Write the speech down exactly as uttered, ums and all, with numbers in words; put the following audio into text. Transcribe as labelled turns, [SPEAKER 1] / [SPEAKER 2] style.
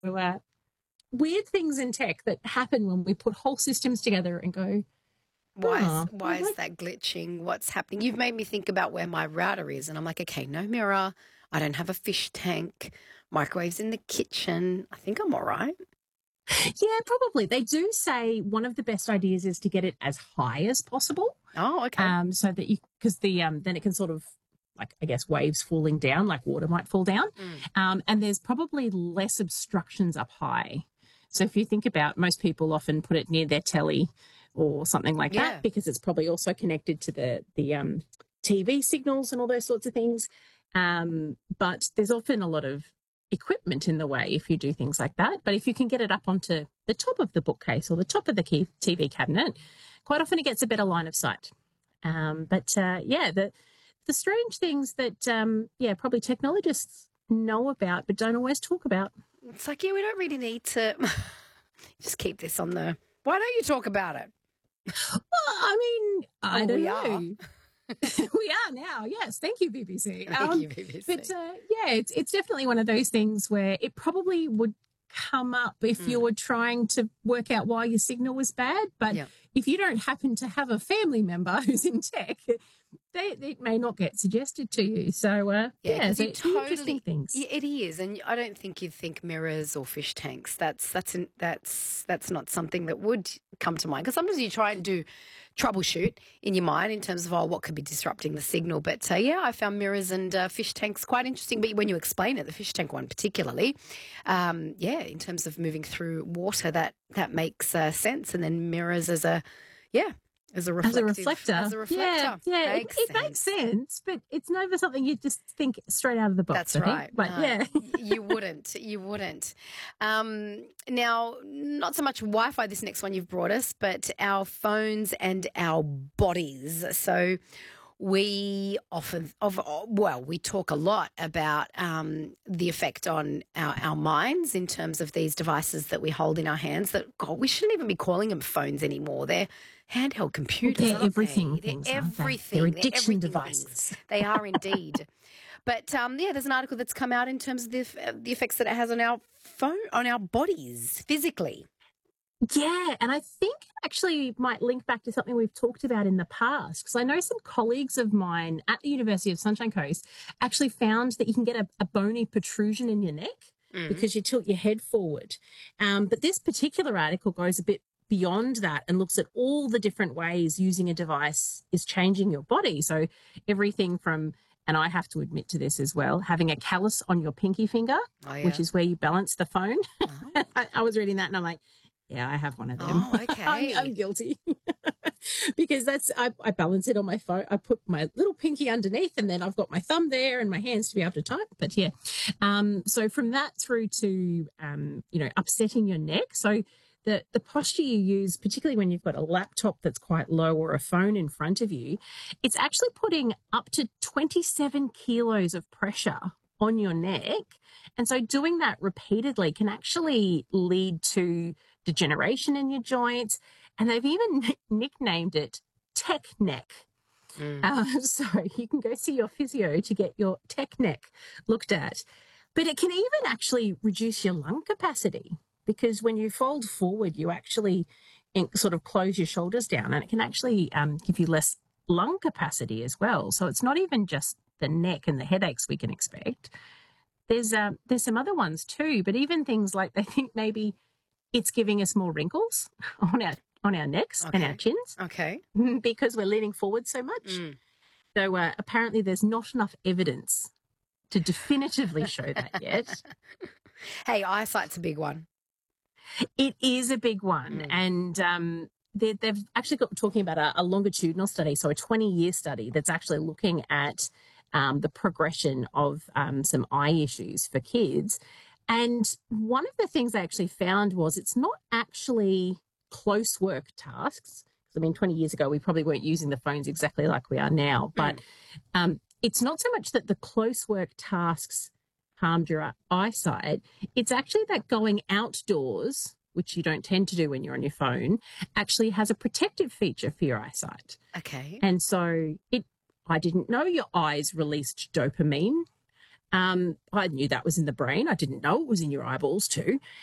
[SPEAKER 1] uh, weird things in tech that happen when we put whole systems together and go,
[SPEAKER 2] Why
[SPEAKER 1] oh,
[SPEAKER 2] is why is that glitching? What's happening? You've made me think about where my router is, and I'm like, okay, no mirror. I don't have a fish tank. Microwave's in the kitchen. I think I'm all right.
[SPEAKER 1] yeah, probably. They do say one of the best ideas is to get it as high as possible.
[SPEAKER 2] Oh, okay.
[SPEAKER 1] Um, so that you, because the um, then it can sort of, like, I guess waves falling down, like water might fall down.
[SPEAKER 2] Mm.
[SPEAKER 1] Um, and there's probably less obstructions up high. So if you think about, most people often put it near their telly or something like
[SPEAKER 2] Yeah.
[SPEAKER 1] that, because it's probably also connected to the the um, T V signals and all those sorts of things. Um, but there's often a lot of equipment in the way if you do things like that. But if you can get it up onto the top of the bookcase or the top of the key T V cabinet, quite often it gets a better line of sight. Um, but uh, yeah, the the strange things that um, yeah probably technologists know about but don't always talk about.
[SPEAKER 2] It's like, yeah, we don't really need to just keep this on the. Why don't you talk about it?
[SPEAKER 1] Well, I mean, I
[SPEAKER 2] Well,
[SPEAKER 1] don't
[SPEAKER 2] we
[SPEAKER 1] know.
[SPEAKER 2] are.
[SPEAKER 1] We are now. Yes, thank you, B B C.
[SPEAKER 2] Thank
[SPEAKER 1] Um,
[SPEAKER 2] you, B B C.
[SPEAKER 1] But uh, yeah, it's it's definitely one of those things where it probably would come up if
[SPEAKER 2] Mm.
[SPEAKER 1] you were trying to work out why your signal was bad. But
[SPEAKER 2] Yeah.
[SPEAKER 1] if you don't happen to have a family member who's in tech, they it may not get suggested to you. So uh,
[SPEAKER 2] Yeah,
[SPEAKER 1] yeah,
[SPEAKER 2] 'cause
[SPEAKER 1] so
[SPEAKER 2] you
[SPEAKER 1] it's interesting
[SPEAKER 2] totally-
[SPEAKER 1] things.
[SPEAKER 2] Yeah, it is, and I don't think you'd think mirrors or fish tanks. That's that's an, that's that's not something that would come to mind, because sometimes you try and do troubleshoot in your mind in terms of, oh, what could be disrupting the signal. But uh, yeah, I found mirrors and uh, fish tanks quite interesting. But when you explain it, the fish tank one particularly, um, yeah, in terms of moving through water, that that makes uh, sense. And then mirrors as a yeah. As a,
[SPEAKER 1] As a
[SPEAKER 2] reflective-
[SPEAKER 1] reflector.
[SPEAKER 2] As a reflector.
[SPEAKER 1] Yeah, yeah.
[SPEAKER 2] Makes
[SPEAKER 1] it, it makes sense, but it's never something you just think straight out of the box.
[SPEAKER 2] That's
[SPEAKER 1] I think.
[SPEAKER 2] right.
[SPEAKER 1] But
[SPEAKER 2] No,
[SPEAKER 1] yeah.
[SPEAKER 2] y- you wouldn't. You wouldn't. Um, now, not so much Wi-Fi, this next one you've brought us, but our phones and our bodies. So we often, of, well, we talk a lot about um, the effect on our, our minds in terms of these devices that we hold in our hands that, God, we shouldn't even be calling them phones anymore. They're handheld computers.
[SPEAKER 1] They're
[SPEAKER 2] aren't
[SPEAKER 1] everything
[SPEAKER 2] they?
[SPEAKER 1] things,
[SPEAKER 2] They're
[SPEAKER 1] aren't they?
[SPEAKER 2] everything.
[SPEAKER 1] They're
[SPEAKER 2] They're
[SPEAKER 1] addiction
[SPEAKER 2] everything
[SPEAKER 1] devices.
[SPEAKER 2] things. They are indeed. But um, yeah, there's an article that's come out in terms of the, the effects that it has on our phone, on our bodies physically.
[SPEAKER 1] Yeah, and I think it actually might link back to something we've talked about in the past, because I know some colleagues of mine at the University of Sunshine Coast actually found that you can get a, a bony protrusion in your neck
[SPEAKER 2] Mm.
[SPEAKER 1] because you tilt your head forward. Um, but this particular article goes a bit beyond that and looks at all the different ways using a device is changing your body. So everything from, and I have to admit to this as well, having a callus on your pinky finger,
[SPEAKER 2] Oh, yeah.
[SPEAKER 1] which is where you balance the phone.
[SPEAKER 2] Oh.
[SPEAKER 1] I, I was reading that and I'm like, yeah, I have one of them.
[SPEAKER 2] Oh, okay.
[SPEAKER 1] I'm, I'm guilty because that's I, I balance it on my phone. I put my little pinky underneath, and then I've got my thumb there and my hands to be able to type. But yeah, um, so from that through to um, you know, upsetting your neck. So the the posture you use, particularly when you've got a laptop that's quite low or a phone in front of you, it's actually putting up to twenty-seven kilos of pressure on your neck. And so doing that repeatedly can actually lead to degeneration in your joints. And they've even nicknamed it tech neck.
[SPEAKER 2] Mm.
[SPEAKER 1] Uh, so you can go see your physio to get your tech neck looked at. But it can even actually reduce your lung capacity, because when you fold forward, you actually sort of close your shoulders down, and it can actually um, give you less lung capacity as well. So it's not even just the neck and the headaches we can expect. There's uh, there's some other ones too, but even things like they think maybe it's giving us more wrinkles on our on our necks and our
[SPEAKER 2] Okay.
[SPEAKER 1] chins
[SPEAKER 2] Okay.
[SPEAKER 1] because we're leaning forward so much.
[SPEAKER 2] Mm.
[SPEAKER 1] So uh, apparently there's not enough evidence to definitively show that yet.
[SPEAKER 2] Hey, eyesight's a big one.
[SPEAKER 1] It is a big one.
[SPEAKER 2] Mm.
[SPEAKER 1] And um, they, they've actually got talking about a, a longitudinal study, so a twenty-year study that's actually looking at um, the progression of um, some eye issues for kids. And one of the things they actually found was it's not actually close work tasks. I mean, twenty years ago, we probably weren't using the phones exactly like we are now, but
[SPEAKER 2] Mm.
[SPEAKER 1] um, it's not so much that the close work tasks harmed your eyesight. It's actually that going outdoors, which you don't tend to do when you're on your phone, actually has a protective feature for your eyesight.
[SPEAKER 2] Okay.
[SPEAKER 1] And so it, I didn't know your eyes released dopamine. Um, I knew that was in the brain. I didn't know it was in your eyeballs too.